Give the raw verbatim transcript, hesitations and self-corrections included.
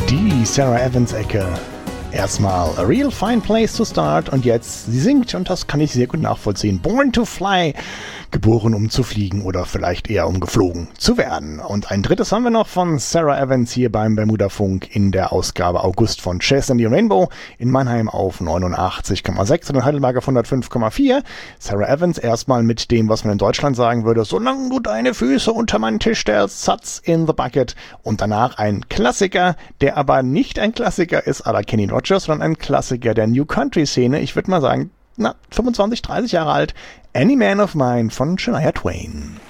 Die Sarah Evans-Ecke. Erstmal A Real Fine Place to Start und jetzt, sie singt, und das kann ich sehr gut nachvollziehen, Born to Fly, geboren um zu fliegen oder vielleicht eher um geflogen zu werden. Und ein drittes haben wir noch von Sarah Evans hier beim Bermuda Funk in der Ausgabe August von Chase and the Rainbow in Mannheim auf neunundachtzig Komma sechs und in Heidelberg auf hundertfünf Komma vier. Sarah Evans erstmal mit dem, was man in Deutschland sagen würde, solange du deine Füße unter meinen Tisch stellst, Satz in the Bucket. Und danach ein Klassiker, der aber nicht ein Klassiker ist à la Kenny Rogers, sondern ein Klassiker der New Country Szene. Ich würde mal sagen, na, fünfundzwanzig, dreißig Jahre alt. Any Man of Mine von Shania Twain.